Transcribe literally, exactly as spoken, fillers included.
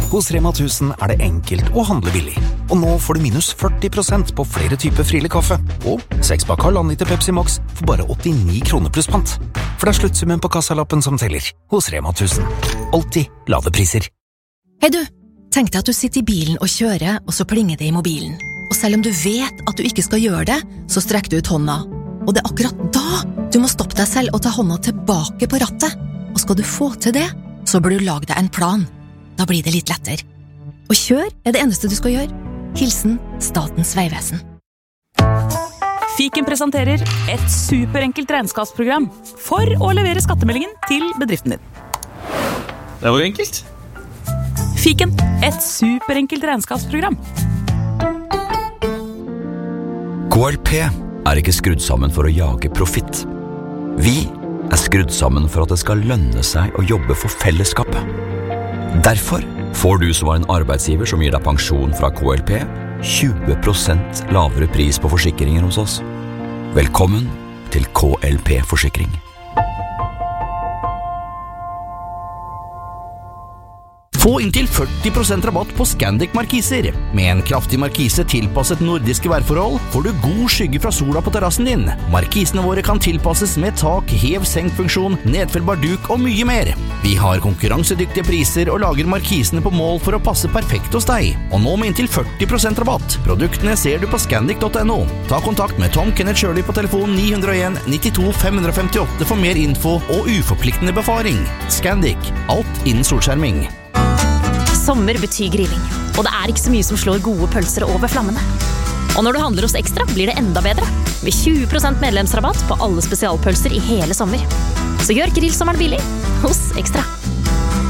Hos Rema tusen er det enkelt å handle billig. Og nå får du minus førti prosent på flere typer Friele kaffe. Og seks pakk halvannen liter Pepsi Max for bare åttini kroner pluss pant. For det er sluttsummen på kassalappen som teller. Hos Rema tusen. Alltid lave priser. Hei du, tenk deg at du sitter i bilen og kjører, og så plinger det i mobilen. Og selv om du vet at du ikke skal gjøre det, så strekker du ut hånda. Og det er akkurat da du må stoppe deg selv og ta hånda tilbake på rattet. Og skal du få til det, så bør du lage deg en plan. Da blir det litt lettere. Og kjør er det eneste du skal gjøre. Hilsen Statens vegvesen. Fiken presenterer et superenkelt regnskapsprogram for å levere skattemeldingen til bedriften din. Det var jo enkelt. Fiken, et superenkelt regnskapsprogram. K L P er ikke skrudd sammen for å jage profitt. Vi er skrudd sammen for at det skal lønne seg å jobbe for fellesskapet. Derfor får du som var en arbeidsgiver som gir deg pensjon fra K L P tjue prosent lavere pris på forsikringer hos oss. Velkommen til K L P Forsikring. Få inntil førti prosent rabatt på Scandic markiser. Med en kraftig markise tilpasset nordiske værforhold får du god skygge fra sola på terrassen din. Markisene våre kan tilpasses med tak, hev-senk-funksjon, nedfellbar duk og mye mer. Vi har konkurransedyktige priser og lager markisene på mål for å passe perfekt hos deg. Og nå med inntil førti prosent rabatt. Produktene ser du på scandic punktum no. Ta kontakt med Tom Kenneth Shirley på telefon ni null en nittito fem femtiåtte for mer info og uforpliktende befaring. Scandic, alt innen solskjerming. Sommer betyr grilling, og det er ikke så mye som slår gode pølser over flammene. Og når du handler hos Ekstra, blir det enda bedre, med tjue prosent medlemsrabatt på alle spesialpølser i hele sommer. Så gjør grillsommeren billig hos Ekstra.